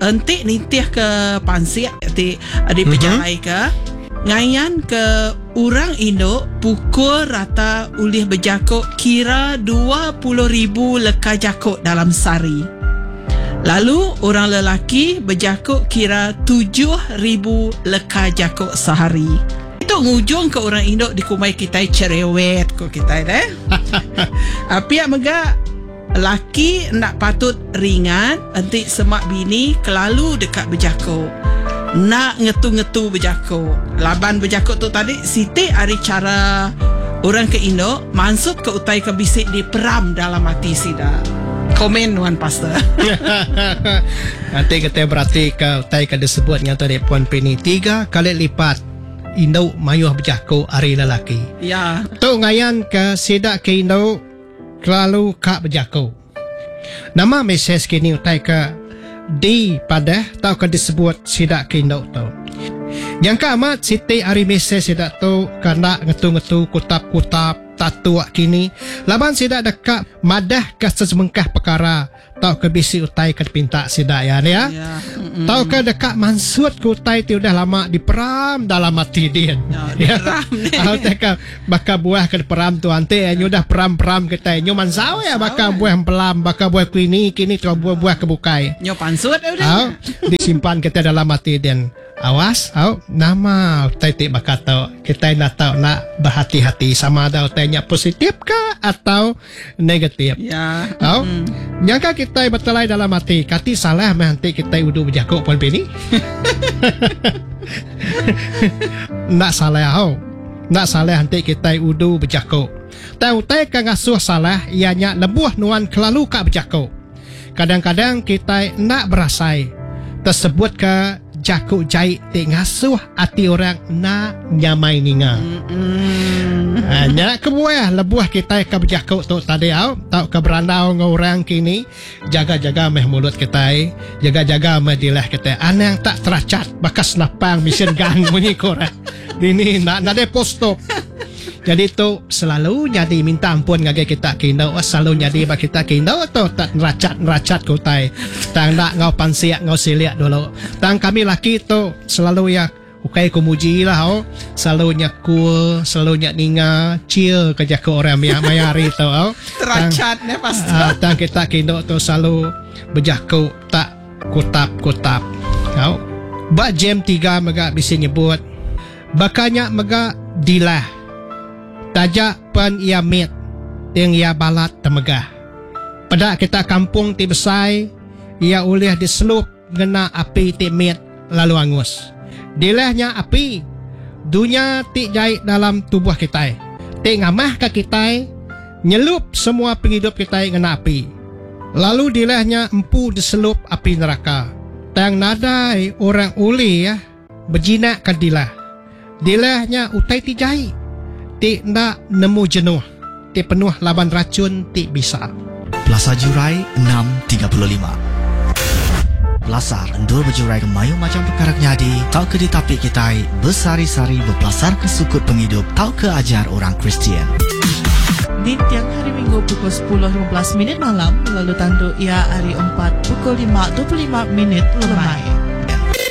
entik nitih ke pansiak ti adik pejabai ke ngayan ke orang Indo pukul rata ulih berjakuk kira 20,000 leka jakuk dalam sehari. Lalu orang lelaki berjakuk kira 7,000 leka jakuk sehari. Itu ngujung ke orang Indo dikumai kita cerewet ko kita dah. Pihak mega laki nak patut ringan, entik semak bini kelalu dekat berjakuk. Nak ngetu-ngetu berjakuk. Laban berjakuk tu tadi, Siti hari cara orang ke Indo, mansut ke utai ke bisik di peram dalam hati sida. Komen Wan Pastor. Nanti kita berarti ke utai ke disebut dengan tadi Puan Penny 3 kali lipat Indo mayuh berjakuk hari lelaki. Ya. Tu ngayan ke sidak ke Indo kelalu kak berjakuk. Nama mesej kini utai ke di pada tau ke disebut sidak ke Indo tu. Yang ke amat Siti hari mesej sidak tu kena ngetu-ngetu kutap-kutap tatu kini. Laban sidak dekat madah ke sesemengkah perkara tau ke bisi utai ke pinta sidak ya. Tau ke dekat mansut ke utai ti udah lama diperam dalam hati dia. Ya. Tahu tak bakal buah ke peram tu ante nyu dah peram-peram kita nyu mansau ya bakal buah pelam bakal buah kini tu buah kebukai. Nyo pansut udah. Disimpan kita dalam hati dia. Awas, nama utai bakal tahu kita nak tahu nak berhati-hati sama ada utainya positif ke atau negatif. Ya. Nyangka kita bertelai dalam hati kati salah nanti kita udah berjakuk Puan Penny. Nak salah nak salah nanti kita udah berjakuk. Tahu utai kan ngasuh salah ianya lebuh nuan kelalu kak berjakuk. Kadang-kadang kita nak berasai tersebut ke jakuk jahit te ngasuh hati orang nak nyamai ninga. Nak kebuah lebuah kita ke berjakuk tu tadi tau ke berandau dengan orang kini jaga-jaga meh mulut kita jaga-jaga meh dilah kita anang tak teracat bakas napang mesin gang bunyi korang ini nak ada post-op. Jadi tu selalu jadi minta ampun ngagai kita kino selalu jadi bagi kita kino tu tak neracat kutai tang nak ngau pansiak ngau siliak dulu tang kami laki tu selalu ya ukai kumuji lah selalu nyakul selalu nyak ninga chill kerja ke orang mayari tu Teracat ne pasti tang kita kino tu selalu berjaku tak kutap bak jam 3 mega bisa nyebut bakanya mega dilah tajak pan ia met yang ia balat temegah. Pada kita kampung ti besai ia ulih diselup ngena api ti met lalu angus. Dilahnya api dunia ti jahit dalam tubuh kita. Ti ngamah ke kita nyelup semua penghidup kita ngena api. Lalu dilahnya empu diselup api neraka. Tang nadai orang uli ya berjinak ke dilah. Dilahnya utai ti jahit. Ti nak nemu jenuh. Ti penuh laban racun ti bisa. Plaza Jurai 635. Pelasar endul berjurai ke mayu macam perkara nyadi. Tau ke ditapik kita bersari-sari berpelasar ke sukut penghidup. Tau ke ajar orang Kristian. Di tiang hari Minggu pukul 10.15 malam. Lalu tandu ia hari 4 pukul 5.25 lemai.